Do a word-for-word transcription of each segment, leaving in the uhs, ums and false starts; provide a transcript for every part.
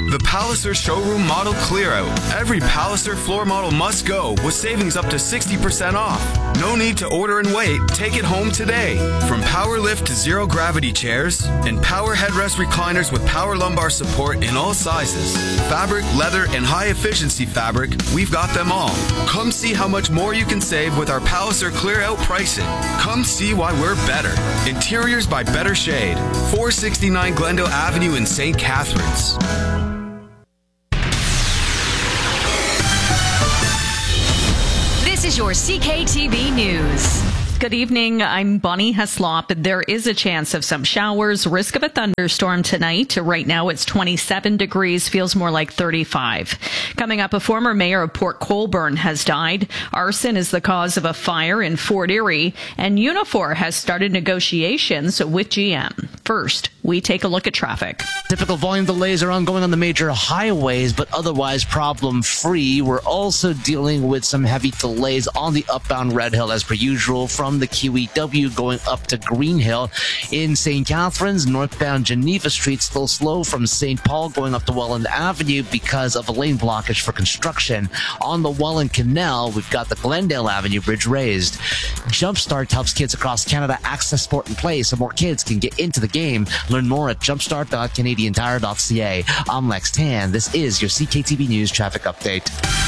The Palliser Showroom Model Clear Out. Every Palliser floor model must go with savings up to sixty percent off. No need to order and wait. Take it home today. From power lift to zero gravity chairs and power headrest recliners with power lumbar support in all sizes. Fabric, leather, and high efficiency fabric, we've got them all. Come see how much more you can save with our Palliser Clear Out pricing. Come see why we're better. Interiors by Better Shade. four sixty-nine Glendale Avenue in Saint Catharines. This is your C K T V News. Good evening. I'm Bonnie Heslop. There is a chance of some showers, risk of a thunderstorm tonight. Right now it's twenty-seven degrees, feels more like thirty-five. Coming up, a former mayor of Port Colborne has died. Arson is the cause of a fire in Fort Erie, and Unifor has started negotiations with G M. First, we take a look at traffic. Typical volume delays are ongoing on the major highways, but otherwise problem-free. We're also dealing with some heavy delays on the upbound Red Hill as per usual from the Q E W going up to Green Hill. In Saint Catharines, northbound Geneva Street still slow from Saint Paul going up to Welland Avenue because of a lane blockage for construction. On the Welland Canal, we've got the Glendale Avenue Bridge raised. Jumpstart helps kids across Canada access sport and play so more kids can get into the game. Learn more at jumpstart dot canadian tire dot c a. I'm Lex Tan. This is your C K T V News traffic update.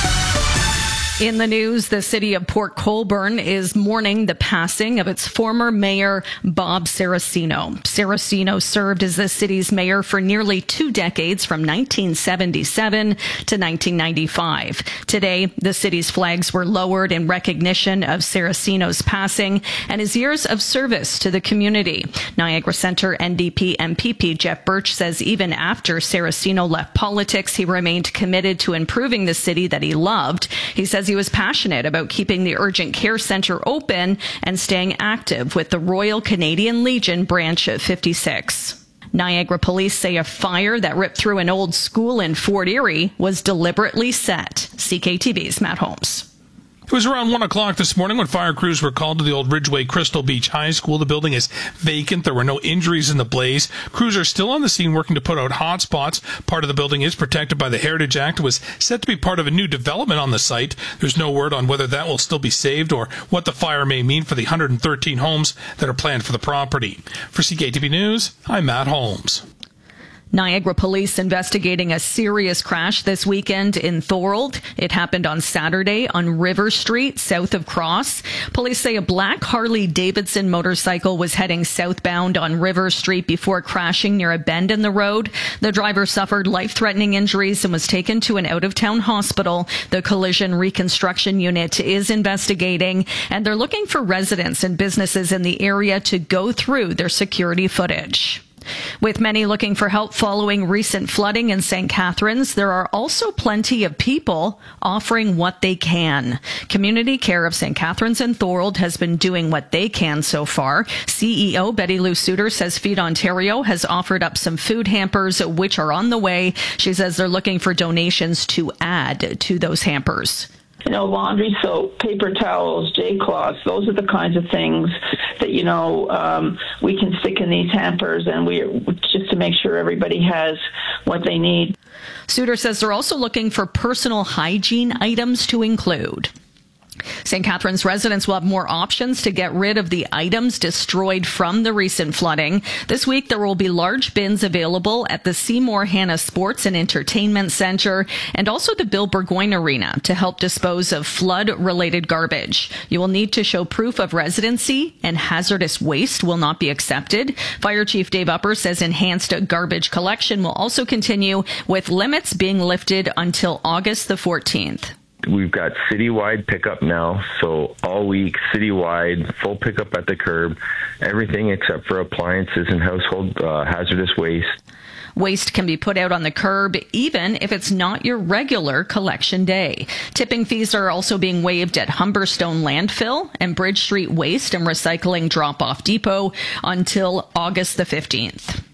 In the news, the city of Port Colborne is mourning the passing of its former mayor, Bob Saraceno. Saraceno served as the city's mayor for nearly two decades, from nineteen seventy-seven to nineteen ninety-five. Today, the city's flags were lowered in recognition of Saraceno's passing and his years of service to the community. Niagara Centre N D P M P P Jeff Birch says even after Saraceno left politics, he remained committed to improving the city that he loved. He says he was passionate about keeping the urgent care centre open and staying active with the Royal Canadian Legion branch of fifty-six. Niagara police say a fire that ripped through an old school in Fort Erie was deliberately set. C K T V's Matt Holmes. It was around one o'clock this morning when fire crews were called to the old Ridgeway Crystal Beach High School. The building is vacant. There were no injuries in the blaze. Crews are still on the scene working to put out hot spots. Part of the building is protected by the Heritage Act. It was set to be part of a new development on the site. There's no word on whether that will still be saved or what the fire may mean for the one hundred thirteen homes that are planned for the property. For C K T V News, I'm Matt Holmes. Niagara police investigating a serious crash this weekend in Thorold. It happened on Saturday on River Street, south of Cross. Police say a black Harley-Davidson motorcycle was heading southbound on River Street before crashing near a bend in the road. The driver suffered life-threatening injuries and was taken to an out-of-town hospital. The collision reconstruction unit is investigating, and they're looking for residents and businesses in the area to go through their security footage. With many looking for help following recent flooding in Saint Catharines, there are also plenty of people offering what they can. Community Care of Saint Catharines and Thorold has been doing what they can so far. C E O Betty Lou Suter says Feed Ontario has offered up some food hampers, which are on the way. She says they're looking for donations to add to those hampers. You know, laundry soap, paper towels, J-cloths, those are the kinds of things that, you know, um, we can stick in these hampers, and we just to make sure everybody has what they need. Suter says they're also looking for personal hygiene items to include. Saint Catharines residents will have more options to get rid of the items destroyed from the recent flooding. This week, there will be large bins available at the Seymour Hanna Sports and Entertainment Centre and also the Bill Burgoyne Arena to help dispose of flood-related garbage. You will need to show proof of residency, and hazardous waste will not be accepted. Fire Chief Dave Upper says enhanced garbage collection will also continue, with limits being lifted until August the fourteenth. We've got citywide pickup now, so all week, citywide, full pickup at the curb, everything except for appliances and household uh, hazardous waste. Waste can be put out on the curb even if it's not your regular collection day. Tipping fees are also being waived at Humberstone Landfill and Bridge Street Waste and Recycling Drop-Off Depot until August the fifteenth.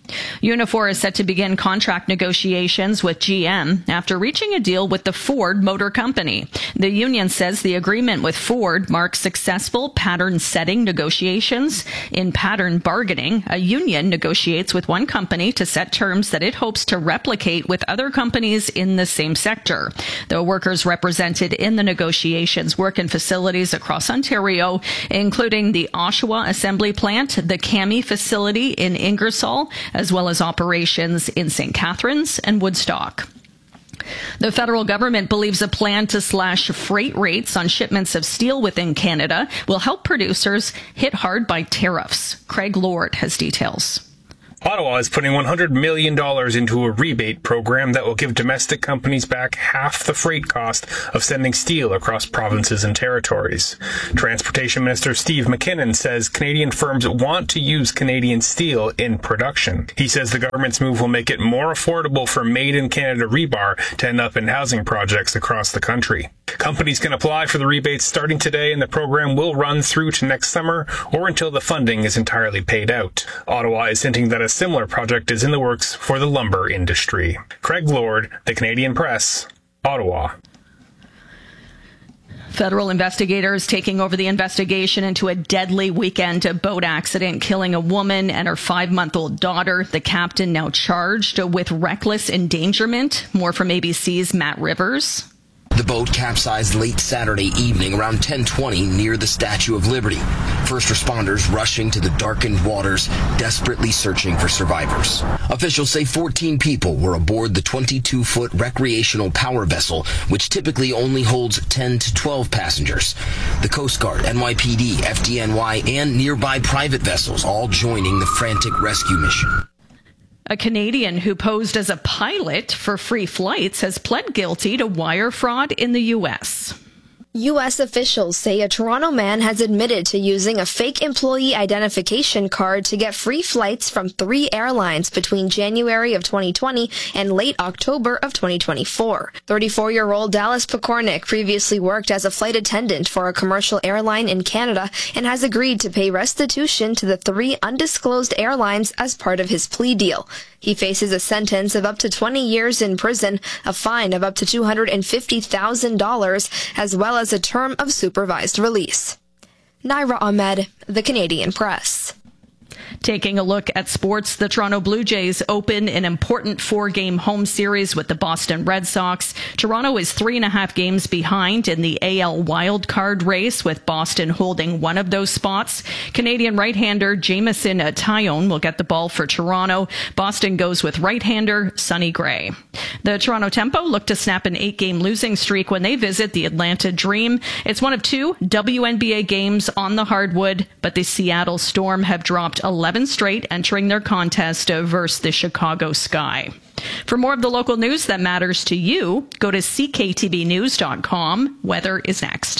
Unifor is set to begin contract negotiations with G M after reaching a deal with the Ford Motor Company. The union says the agreement with Ford marks successful pattern setting negotiations. In pattern bargaining, a union negotiates with one company to set terms that it hopes to replicate with other companies in the same sector. The workers represented in the negotiations work in facilities across Ontario, including the Oshawa Assembly Plant, the Cami facility in Ingersoll, as well as operations in Saint Catharines and Woodstock. The federal government believes a plan to slash freight rates on shipments of steel within Canada will help producers hit hard by tariffs. Craig Lord has details. Ottawa is putting one hundred million dollars into a rebate program that will give domestic companies back half the freight cost of sending steel across provinces and territories. Transportation Minister Steve McKinnon says Canadian firms want to use Canadian steel in production. He says the government's move will make it more affordable for made-in-Canada rebar to end up in housing projects across the country. Companies can apply for the rebates starting today, and the program will run through to next summer or until the funding is entirely paid out. Ottawa is hinting that a similar project is in the works for the lumber industry. Craig Lord, The Canadian Press, Ottawa. Federal investigators taking over the investigation into a deadly weekend boat accident killing a woman and her five-month-old daughter. The captain now charged with reckless endangerment. More from A B C's Matt Rivers. The boat capsized late Saturday evening around ten twenty near the Statue of Liberty. First responders rushing to the darkened waters, desperately searching for survivors. Officials say fourteen people were aboard the twenty-two foot recreational power vessel, which typically only holds ten to twelve passengers. The Coast Guard, N Y P D, F D N Y, and nearby private vessels all joining the frantic rescue mission. A Canadian who posed as a pilot for free flights has pled guilty to wire fraud in the U S. U S officials say a Toronto man has admitted to using a fake employee identification card to get free flights from three airlines between January of twenty twenty and late October of twenty twenty-four. thirty-four-year-old Dallas Pekornik previously worked as a flight attendant for a commercial airline in Canada and has agreed to pay restitution to the three undisclosed airlines as part of his plea deal. He faces a sentence of up to twenty years in prison, a fine of up to two hundred fifty thousand dollars, as well as a term of supervised release. Naira Ahmed, The Canadian Press. Taking a look at sports, the Toronto Blue Jays open an important four-game home series with the Boston Red Sox. Toronto is three and a half games behind in the A L wildcard race, with Boston holding one of those spots. Canadian right-hander Jameson Taillon will get the ball for Toronto. Boston goes with right-hander Sonny Gray. The Toronto Tempo look to snap an eight-game losing streak when they visit the Atlanta Dream. It's one of two W N B A games on the hardwood, but the Seattle Storm have dropped eleven straight, entering their contest versus the Chicago Sky. For more of the local news that matters to you, go to C K T V news dot com. Weather is next.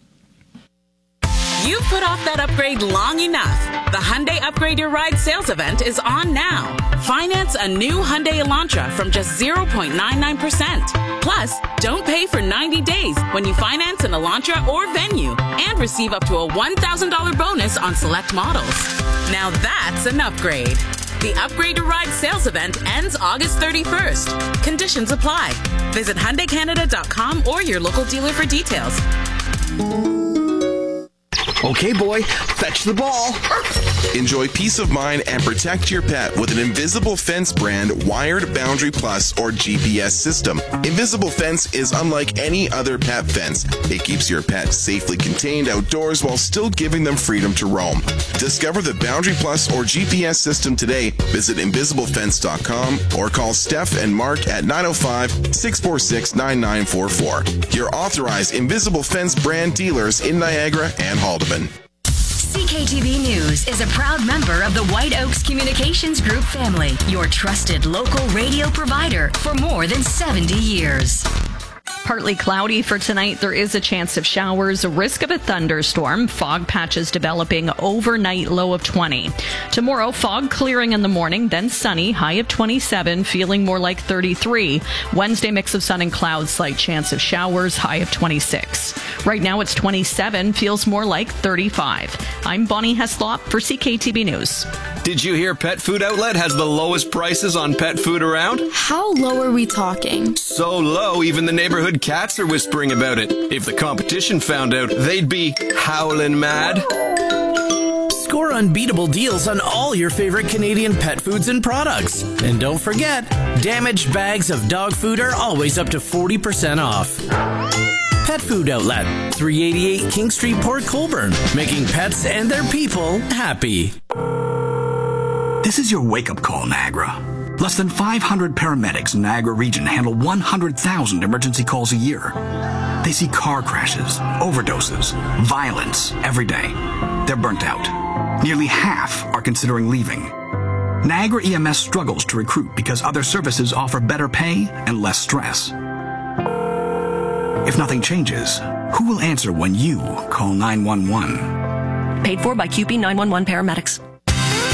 You've put off that upgrade long enough. The Hyundai Upgrade Your Ride sales event is on now. Finance a new Hyundai Elantra from just zero point nine nine percent. Plus, don't pay for ninety days when you finance an Elantra or Venue and receive up to a one thousand dollars bonus on select models. Now that's an upgrade. The Upgrade Your Ride sales event ends August thirty-first. Conditions apply. Visit Hyundai Canada dot com or your local dealer for details. Okay, boy, fetch the ball. Enjoy peace of mind and protect your pet with an Invisible Fence brand wired Boundary Plus or G P S system. Invisible Fence is unlike any other pet fence. It keeps your pet safely contained outdoors while still giving them freedom to roam. Discover the Boundary Plus or G P S system today. Visit invisible fence dot com or call Steph and Mark at nine oh five, six four six, nine nine four four. Your authorized Invisible Fence brand dealers in Niagara and Haldeman. C K T V News is a proud member of the White Oaks Communications Group family, your trusted local radio provider for more than seventy years. Partly cloudy for tonight. There is a chance of showers, a risk of a thunderstorm. Fog patches developing overnight, low of twenty. Tomorrow, fog clearing in the morning, then sunny, high of twenty-seven, feeling more like thirty-three. Wednesday, mix of sun and clouds, slight chance of showers, high of twenty-six. Right now, it's twenty-seven, feels more like thirty-five. I'm Bonnie Heslop for C K T B News. Did you hear Pet Food Outlet has the lowest prices on pet food around? How low are we talking? So low, even the neighborhood cats are whispering about it. If the competition found out, they'd be howling mad. Score unbeatable deals on all your favorite Canadian pet foods and products. And don't forget, damaged bags of dog food are always up to forty percent off. Pet Food Outlet, three eighty-eight King Street, Port Colborne, making pets and their people happy. This is your wake-up call, Niagara. Less than five hundred paramedics in Niagara region handle one hundred thousand emergency calls a year. They see car crashes, overdoses, violence every day. They're burnt out. Nearly half are considering leaving. Niagara E M S struggles to recruit because other services offer better pay and less stress. If nothing changes, who will answer when you call nine one one? Paid for by Q P nine one one paramedics.